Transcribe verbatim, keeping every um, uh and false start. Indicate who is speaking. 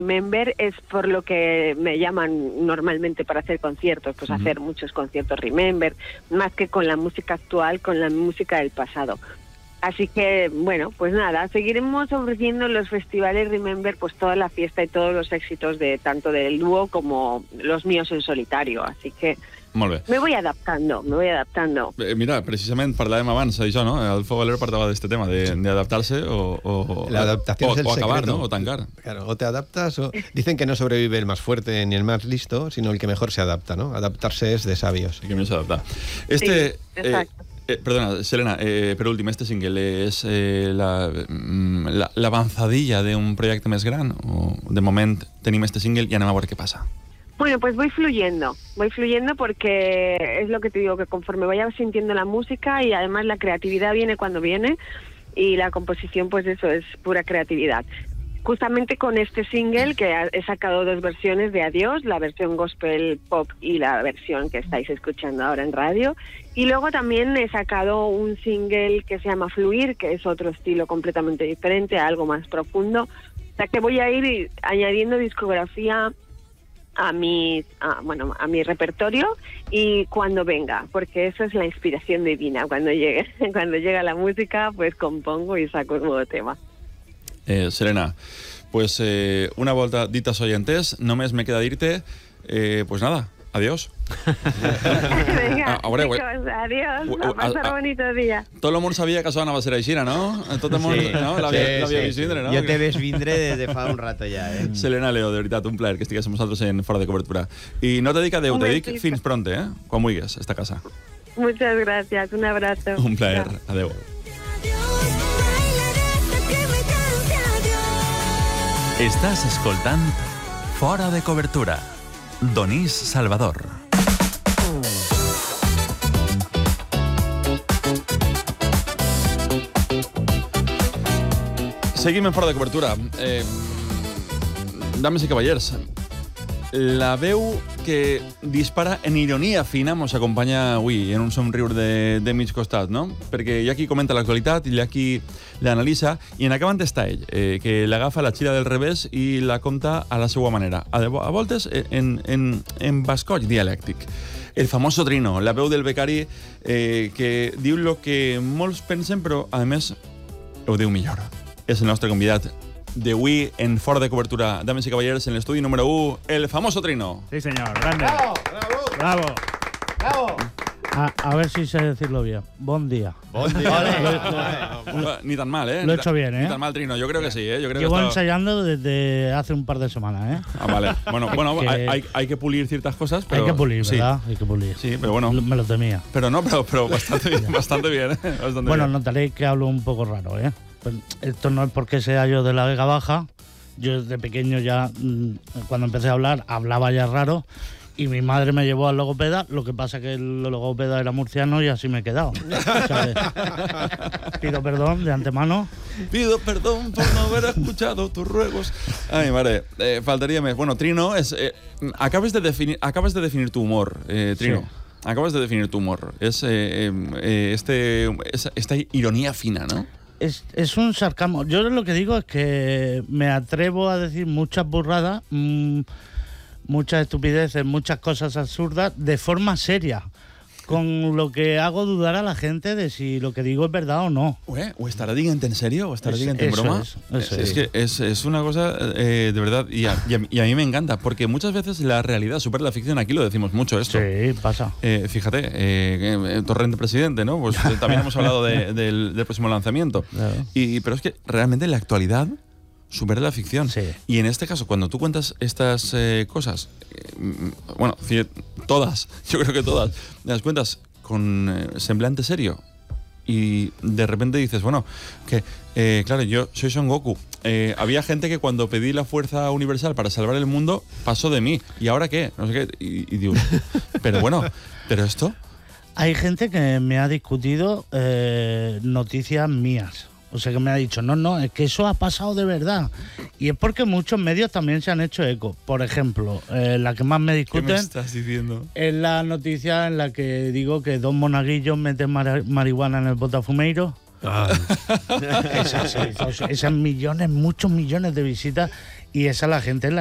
Speaker 1: Remember es por lo que me llaman normalmente para hacer conciertos, pues uh-huh. hacer muchos conciertos Remember, más que con la música actual, con la música del pasado. Así que, bueno, pues nada, seguiremos ofreciendo en los festivales Remember pues toda la fiesta y todos los éxitos de tanto del dúo como los míos en solitario. Así que
Speaker 2: Molt bé.
Speaker 1: me voy adaptando, me voy adaptando.
Speaker 2: Eh, mira, precisament parlàvem abans d'això, no? Adolfo Valero parlava d'este tema, de, de adaptarse o, o,
Speaker 3: la adaptación
Speaker 2: o,
Speaker 3: es el
Speaker 2: o acabar,
Speaker 3: secreto.
Speaker 2: ¿no? O tancar.
Speaker 3: Claro, o te adaptas o... Dicen que no sobrevive el más fuerte ni el más listo, sino el que mejor se adapta, ¿no? Adaptarse es de sabios.
Speaker 2: El que mejor se adapta. Este...
Speaker 1: Sí, exacto.
Speaker 2: Eh, Eh, perdona, Selena, eh, per últim, este single és eh, l'avanzadilla la, d'un projecte més gran? O de moment tenim este single i anem a veure què passa?
Speaker 1: Bueno, pues voy fluyendo, voy fluyendo porque es lo que te digo, que conforme vaya sintiendo la música y además la creatividad viene cuando viene y la composición, pues eso, es pura creatividad. Justamente con este single que he sacado dos versiones de Adiós, la versión gospel pop y la versión que estáis escuchando ahora en radio. Y luego también he sacado un single que se llama Fluir, que es otro estilo completamente diferente, algo más profundo. O sea que voy a ir añadiendo discografía a mi, a, bueno, a mi repertorio y cuando venga, porque eso es la inspiración divina. Cuando llegue, cuando llega la música, pues compongo y saco un nuevo tema.
Speaker 2: Eh, Selena, pues eh, una volta dites oyentes, només me queda dir-te, eh, pues nada, adiós.
Speaker 1: Venga,
Speaker 2: a, a veure,
Speaker 1: chicos, adiós, a passar un bonito dia.
Speaker 2: Tot el món sabia que això anava a ser així, no? Tot el món
Speaker 4: sí,
Speaker 2: no? l'havia
Speaker 4: sí,
Speaker 2: sí,
Speaker 4: vist
Speaker 2: sí. vindre, no?
Speaker 4: Jo t'he vist vindre des de fa un rato ja, eh?
Speaker 2: Selena Leo, de veritat, un plaer que estigués amb nosaltres en Fora de Cobertura. I no te dic adeu, te dic fins pronte, eh? Quan vulguis, esta casa.
Speaker 1: Muchas gracias, un abrazo.
Speaker 2: Un plaer, adeu.
Speaker 5: Estàs escoltant Fora de Cobertura. Donís Salvador.
Speaker 2: Seguim en Fora de Cobertura. Eh, dames i cavallers, la veu que dispara en ironia fina mos acompanya avui en un somriure de, de mig costat, no? Perquè hi ha qui comenta l'actualitat, hi ha qui l'analitza, i en acabant està ell, eh, que l'agafa la xira del revés i la conta a la seva manera, a, a voltes en, en, en bascoig dialèctic. El famoso Trino, la veu del becari eh, que diu el que molts pensen, però a més ho diu millor. És el nostre convidat d'avui en Fora de Cobertura. Dames i cavallers, en l'estudi número u, el famoso Trino.
Speaker 6: Sí, señor, grande.
Speaker 3: ¡Bravo! ¡Bravo!
Speaker 6: Bravo.
Speaker 3: ¡Bravo!
Speaker 6: A, a ver si sé decirlo bien. Buen día.
Speaker 3: Buen día.
Speaker 2: Lo, ni tan mal, ¿eh?
Speaker 6: Lo he hecho bien, ¿eh?
Speaker 2: Ni tan mal, Trino. Yo creo que sí, ¿eh? Yo creo
Speaker 6: Llevo
Speaker 2: que estaba...
Speaker 6: ensayando desde hace un par de semanas, ¿eh?
Speaker 2: Ah, vale. Bueno, bueno
Speaker 6: que...
Speaker 2: hay, hay, hay que pulir ciertas cosas, pero...
Speaker 6: Hay que pulir,
Speaker 2: sí.
Speaker 6: ¿verdad? Hay que pulir.
Speaker 2: Sí, pero bueno...
Speaker 6: Me lo temía.
Speaker 2: Pero no, pero, pero bastante bien, bastante bien, ¿eh? Bastante
Speaker 6: bueno,
Speaker 2: bien.
Speaker 6: notaréis que hablo un poco raro, ¿eh? Pues esto no es porque sea yo de la Vega Baja. Yo desde pequeño ya, cuando empecé a hablar, hablaba ya raro. Y mi madre me llevó al logopeda, lo que pasa que el logopeda era murciano y así me he quedado. O sea, pido perdón de antemano.
Speaker 2: Pido perdón por no haber escuchado tus ruegos. Ay, madre, eh, faltaría más. Bueno, Trino, es, eh, acabas, de definir, acabas de definir tu humor, eh, Trino. Sí. Acabas de definir tu humor. Es eh, eh, este, es, esta ironía fina, ¿no?
Speaker 6: Es, es un sarcasmo. Yo lo que digo es que me atrevo a decir muchas burradas, mmm, muchas estupideces, muchas cosas absurdas de forma seria, con lo que hago dudar a la gente de si lo que digo es verdad o no.
Speaker 2: Ué, ¿o estará diciendo en serio? ¿O estará diciendo en broma?
Speaker 6: Es, eso
Speaker 2: es,
Speaker 6: es.
Speaker 2: es que es, es una cosa eh, de verdad, y a, y, a, y a mí me encanta, porque muchas veces la realidad supera la ficción. Aquí lo decimos mucho esto.
Speaker 6: Sí, pasa.
Speaker 2: Eh, fíjate, eh, Torrente Presidente, ¿no? Pues eh, también hemos hablado de, del, del próximo lanzamiento.
Speaker 6: Claro.
Speaker 2: Y, pero es que realmente la actualidad supera la ficción.
Speaker 6: Sí.
Speaker 2: Y en este caso, cuando tú cuentas estas eh, cosas, eh, bueno, todas, yo creo que todas, las cuentas con eh, semblante serio, y de repente dices, bueno, que eh, claro, yo soy Son Goku. Eh, había gente que cuando pedí la fuerza universal para salvar el mundo pasó de mí. ¿Y ahora qué? No sé qué. Y, y digo, pero bueno, pero esto...
Speaker 6: Hay gente que me ha discutido eh, noticias mías. O sea, que me ha dicho, no, no, es que eso ha pasado de verdad. Y es porque muchos medios también se han hecho eco. Por ejemplo, eh, la que más me discuten...
Speaker 2: ¿Qué me estás diciendo?
Speaker 6: Es la noticia en la que digo que dos monaguillos meten mar- marihuana en el Botafumeiro. Ah. Esa se hizo, esas millones, muchos millones de visitas. y esa la gente es la